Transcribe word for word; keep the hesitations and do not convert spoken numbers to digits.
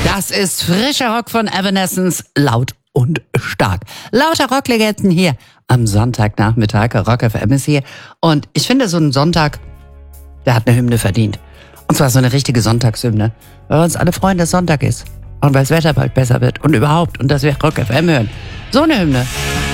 Das ist frischer Rock von Evanescence, laut und stark. Lauter Rocklegenden hier am Sonntagnachmittag. Rock F M ist hier. Und ich finde, so ein Sonntag, der hat eine Hymne verdient. Und zwar so eine richtige Sonntagshymne. Weil wir uns alle freuen, dass Sonntag ist. Und weil das Wetter bald besser wird. Und überhaupt. Und dass wir Rock F M hören. So eine Hymne.